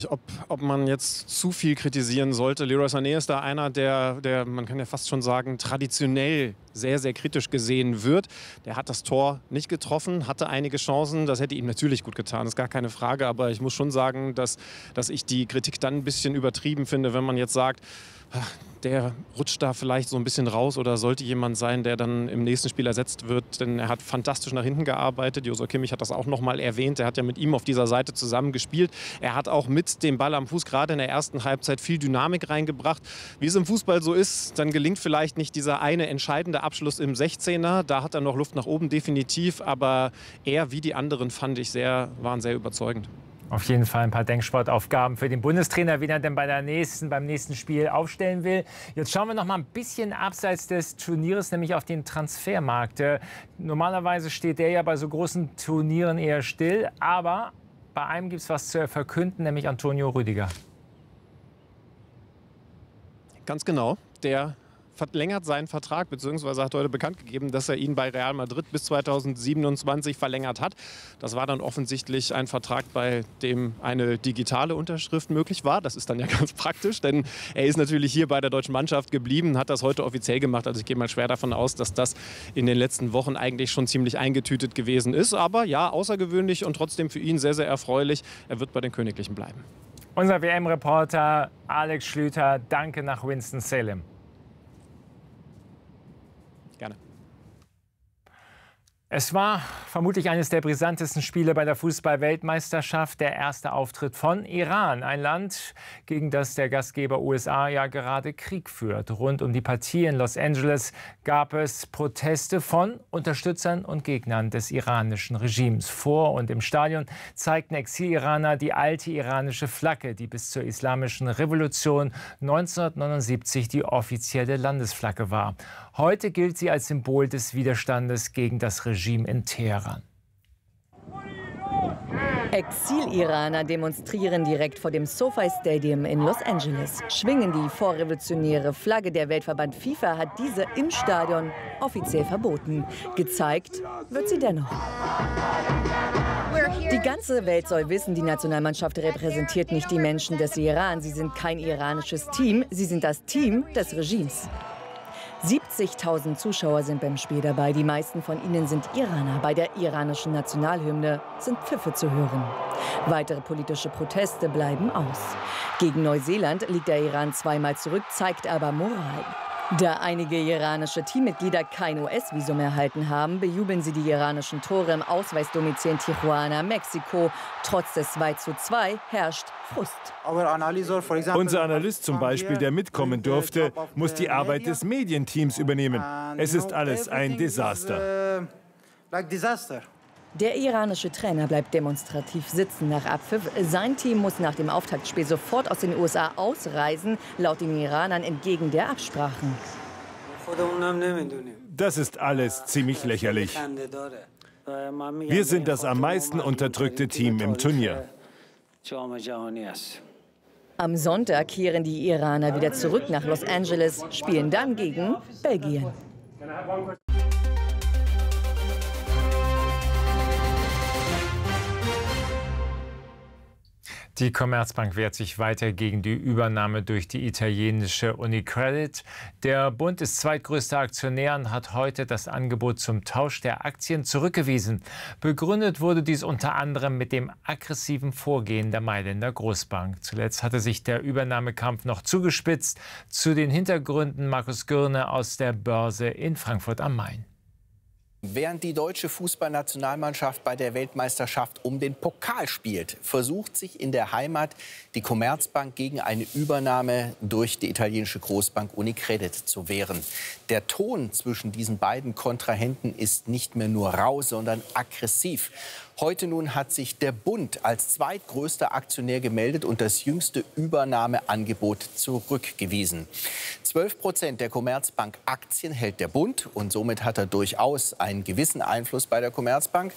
Ob man jetzt zu viel kritisieren sollte. Leroy Sané ist da einer, der, man kann ja fast schon sagen, traditionell sehr, sehr kritisch gesehen wird. Der hat das Tor nicht getroffen, hatte einige Chancen. Das hätte ihm natürlich gut getan, ist gar keine Frage. Aber ich muss schon sagen, dass ich die Kritik dann ein bisschen übertrieben finde, wenn man jetzt sagt, der rutscht da vielleicht so ein bisschen raus oder sollte jemand sein, der dann im nächsten Spiel ersetzt wird. Denn er hat fantastisch nach hinten gearbeitet. Joshua Kimmich hat das auch noch mal erwähnt. Er hat ja mit ihm auf dieser Seite zusammen gespielt. Er hat auch mit dem Ball am Fuß gerade in der ersten Halbzeit viel Dynamik reingebracht. Wie es im Fußball so ist, dann gelingt vielleicht nicht dieser eine entscheidende Abschluss im 16er. Da hat er noch Luft nach oben definitiv. Aber er wie die anderen waren sehr überzeugend. Auf jeden Fall ein paar Denksportaufgaben für den Bundestrainer, wen er denn beim nächsten Spiel aufstellen will. Jetzt schauen wir noch mal ein bisschen abseits des Turnieres, nämlich auf den Transfermarkt. Normalerweise steht der ja bei so großen Turnieren eher still, aber bei einem gibt es was zu verkünden, nämlich Antonio Rüdiger. Ganz genau. Der verlängert seinen Vertrag, beziehungsweise hat heute bekannt gegeben, dass er ihn bei Real Madrid bis 2027 verlängert hat. Das war dann offensichtlich ein Vertrag, bei dem eine digitale Unterschrift möglich war. Das ist dann ja ganz praktisch, denn er ist natürlich hier bei der deutschen Mannschaft geblieben, hat das heute offiziell gemacht. Also ich gehe mal schwer davon aus, dass das in den letzten Wochen eigentlich schon ziemlich eingetütet gewesen ist. Aber ja, außergewöhnlich und trotzdem für ihn sehr, sehr erfreulich. Er wird bei den Königlichen bleiben. Unser WM-Reporter Alex Schlüter, danke nach Winston-Salem. Gerne. Es war vermutlich eines der brisantesten Spiele bei der Fußball-Weltmeisterschaft. Der erste Auftritt von Iran, ein Land, gegen das der Gastgeber USA ja gerade Krieg führt. Rund um die Partie in Los Angeles gab es Proteste von Unterstützern und Gegnern des iranischen Regimes. Vor und im Stadion zeigten Exil-Iraner die alte iranische Flagge, die bis zur Islamischen Revolution 1979 die offizielle Landesflagge war. Heute gilt sie als Symbol des Widerstandes gegen das Regime in Teheran. Exil-Iraner demonstrieren direkt vor dem SoFi Stadium in Los Angeles, schwingen die vorrevolutionäre Flagge. Der Weltverband FIFA hat diese im Stadion offiziell verboten. Gezeigt wird sie dennoch. Die ganze Welt soll wissen, die Nationalmannschaft repräsentiert nicht die Menschen des Iran. Sie sind kein iranisches Team, sie sind das Team des Regimes. 70.000 Zuschauer sind beim Spiel dabei. Die meisten von ihnen sind Iraner. Bei der iranischen Nationalhymne sind Pfiffe zu hören. Weitere politische Proteste bleiben aus. Gegen Neuseeland liegt der Iran zweimal zurück, zeigt aber Moral. Da einige iranische Teammitglieder kein US-Visum erhalten haben, bejubeln sie die iranischen Tore im Ausweisdomizil in Tijuana, Mexiko. Trotz des 2:2 herrscht Frust. Unser Analyst zum Beispiel, der mitkommen durfte, muss die Arbeit des Medienteams übernehmen. Es ist alles ein Desaster. Der iranische Trainer bleibt demonstrativ sitzen nach Abpfiff. Sein Team muss nach dem Auftaktspiel sofort aus den USA ausreisen, laut den Iranern entgegen der Absprachen. Das ist alles ziemlich lächerlich. Wir sind das am meisten unterdrückte Team im Turnier. Am Sonntag kehren die Iraner wieder zurück nach Los Angeles, spielen dann gegen Belgien. Die Commerzbank wehrt sich weiter gegen die Übernahme durch die italienische Unicredit. Der Bund ist zweitgrößter Aktionär und hat heute das Angebot zum Tausch der Aktien zurückgewiesen. Begründet wurde dies unter anderem mit dem aggressiven Vorgehen der Mailänder Großbank. Zuletzt hatte sich der Übernahmekampf noch zugespitzt. Zu den Hintergründen Markus Gürne aus der Börse in Frankfurt am Main. Während die deutsche Fußballnationalmannschaft bei der Weltmeisterschaft um den Pokal spielt, versucht sich in der Heimat die Commerzbank gegen eine Übernahme durch die italienische Großbank Unicredit zu wehren. Der Ton zwischen diesen beiden Kontrahenten ist nicht mehr nur rau, sondern aggressiv. Heute nun hat sich der Bund als zweitgrößter Aktionär gemeldet und das jüngste Übernahmeangebot zurückgewiesen. 12% der Commerzbank-Aktien hält der Bund und somit hat er durchaus einen gewissen Einfluss bei der Commerzbank.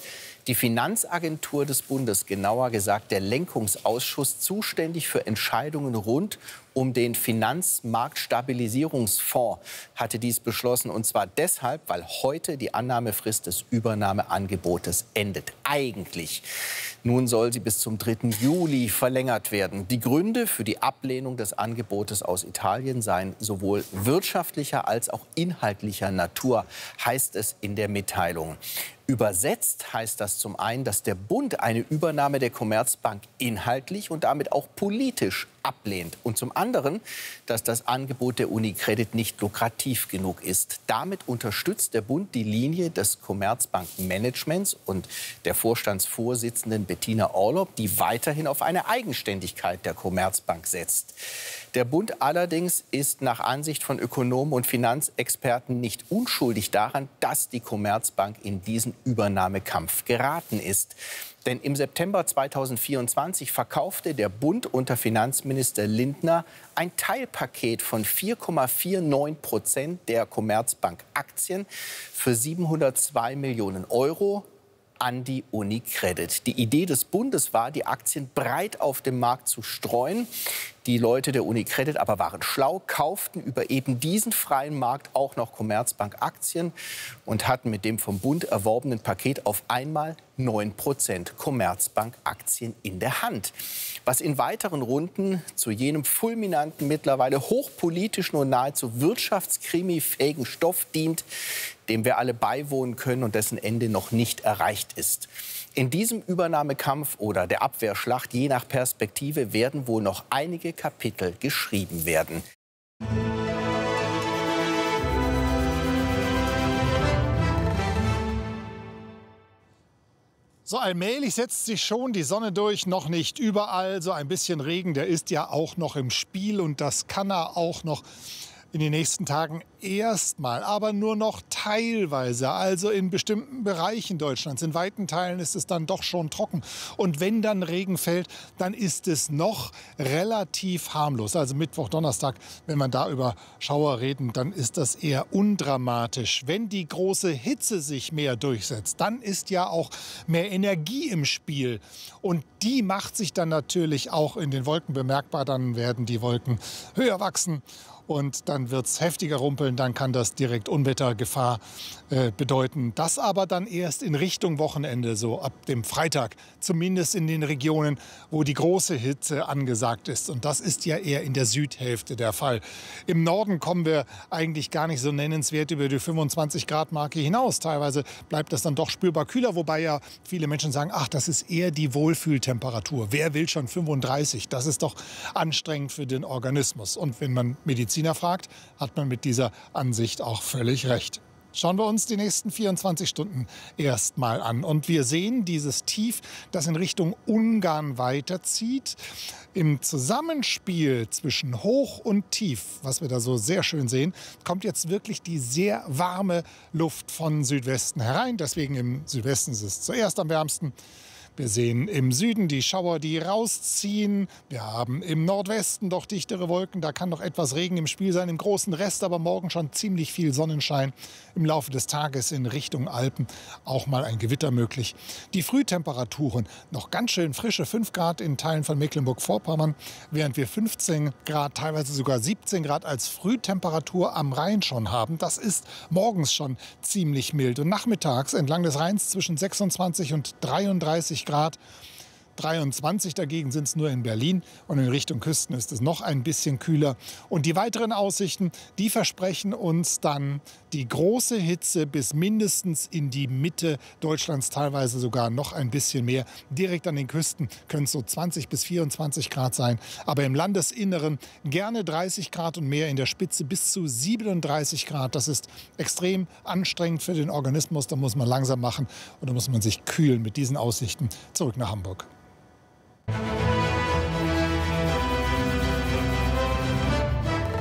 Die Finanzagentur des Bundes, genauer gesagt der Lenkungsausschuss, zuständig für Entscheidungen rund um den Finanzmarktstabilisierungsfonds, hatte dies beschlossen. Und zwar deshalb, weil heute die Annahmefrist des Übernahmeangebotes endet. Eigentlich. Nun soll sie bis zum 3. Juli verlängert werden. Die Gründe für die Ablehnung des Angebotes aus Italien seien sowohl wirtschaftlicher als auch inhaltlicher Natur, heißt es in der Mitteilung. Übersetzt heißt das zum einen, dass der Bund eine Übernahme der Commerzbank inhaltlich und damit auch politisch ablehnt. Und zum anderen, dass das Angebot der UniCredit nicht lukrativ genug ist. Damit unterstützt der Bund die Linie des Commerzbank-Managements und der Vorstandsvorsitzenden Bettina Orlopp, die weiterhin auf eine Eigenständigkeit der Commerzbank setzt. Der Bund allerdings ist nach Ansicht von Ökonomen und Finanzexperten nicht unschuldig daran, dass die Commerzbank in diesen Übernahmekampf geraten ist. Denn im September 2024 verkaufte der Bund unter Finanzminister Lindner ein Teilpaket von 4,49% der Commerzbank-Aktien für 702 Millionen Euro an die UniCredit. Die Idee des Bundes war, die Aktien breit auf dem Markt zu streuen. Die Leute der UniCredit aber waren schlau, kauften über eben diesen freien Markt auch noch Commerzbank-Aktien und hatten mit dem vom Bund erworbenen Paket auf einmal 9% Commerzbank-Aktien in der Hand. Was in weiteren Runden zu jenem fulminanten, mittlerweile hochpolitischen und nahezu wirtschaftskrimi-fähigen Stoff dient, dem wir alle beiwohnen können und dessen Ende noch nicht erreicht ist. In diesem Übernahmekampf oder der Abwehrschlacht, je nach Perspektive, werden wohl noch einige Kapitel geschrieben werden. So allmählich setzt sich schon die Sonne durch, noch nicht überall. So ein bisschen Regen, der ist ja auch noch im Spiel und das kann er auch noch in den nächsten Tagen erstmal, aber nur noch teilweise, also in bestimmten Bereichen Deutschlands. In weiten Teilen ist es dann doch schon trocken. Und wenn dann Regen fällt, dann ist es noch relativ harmlos. Also Mittwoch, Donnerstag, wenn man da über Schauer reden, dann ist das eher undramatisch. Wenn die große Hitze sich mehr durchsetzt, dann ist ja auch mehr Energie im Spiel. Und die macht sich dann natürlich auch in den Wolken bemerkbar. Dann werden die Wolken höher wachsen. Und dann wird es heftiger rumpeln, dann kann das direkt Unwettergefahr bedeuten. Das aber dann erst in Richtung Wochenende, so ab dem Freitag, zumindest in den Regionen, wo die große Hitze angesagt ist. Und das ist ja eher in der Südhälfte der Fall. Im Norden kommen wir eigentlich gar nicht so nennenswert über die 25-Grad-Marke hinaus. Teilweise bleibt das dann doch spürbar kühler, wobei ja viele Menschen sagen, ach, das ist eher die Wohlfühltemperatur. Wer will schon 35? Das ist doch anstrengend für den Organismus. Und wenn man Mediziner fragt, hat man mit dieser Ansicht auch völlig recht. Schauen wir uns die nächsten 24 Stunden erst mal an. Und wir sehen dieses Tief, das in Richtung Ungarn weiterzieht. Im Zusammenspiel zwischen Hoch und Tief, was wir da so sehr schön sehen, kommt jetzt wirklich die sehr warme Luft von Südwesten herein. Deswegen im Südwesten ist es zuerst am wärmsten. Wir sehen im Süden die Schauer, die rausziehen. Wir haben im Nordwesten doch dichtere Wolken. Da kann noch etwas Regen im Spiel sein. Im großen Rest aber morgen schon ziemlich viel Sonnenschein. Im Laufe des Tages in Richtung Alpen auch mal ein Gewitter möglich. Die Frühtemperaturen noch ganz schön frische 5 Grad in Teilen von Mecklenburg-Vorpommern, während wir 15 Grad, teilweise sogar 17 Grad als Frühtemperatur am Rhein schon haben. Das ist morgens schon ziemlich mild. Und nachmittags entlang des Rheins zwischen 26 und 33 Grad. 23 dagegen sind es nur in Berlin und in Richtung Küsten ist es noch ein bisschen kühler. Und die weiteren Aussichten, die versprechen uns dann die große Hitze bis mindestens in die Mitte Deutschlands, teilweise sogar noch ein bisschen mehr. Direkt an den Küsten können es so 20 bis 24 Grad sein, aber im Landesinneren gerne 30 Grad und mehr, in der Spitze bis zu 37 Grad. Das ist extrem anstrengend für den Organismus, da muss man langsam machen und da muss man sich kühlen mit diesen Aussichten. Zurück nach Hamburg.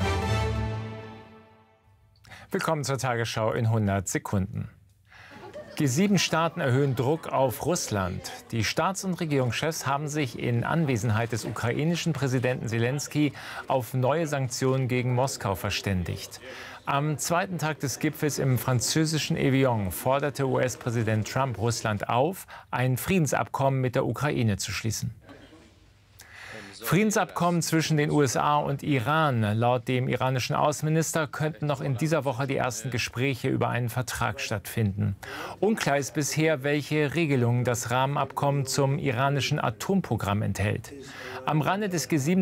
Willkommen zur Tagesschau in 100 Sekunden. G7-Staaten erhöhen Druck auf Russland. Die Staats- und Regierungschefs haben sich in Anwesenheit des ukrainischen Präsidenten Selenskyj auf neue Sanktionen gegen Moskau verständigt. Am zweiten Tag des Gipfels im französischen Evian forderte US-Präsident Trump Russland auf, ein Friedensabkommen mit der Ukraine zu schließen. Friedensabkommen zwischen den USA und Iran. Laut dem iranischen Außenminister könnten noch in dieser Woche die ersten Gespräche über einen Vertrag stattfinden. Unklar ist bisher, welche Regelungen das Rahmenabkommen zum iranischen Atomprogramm enthält. Am Rande des G7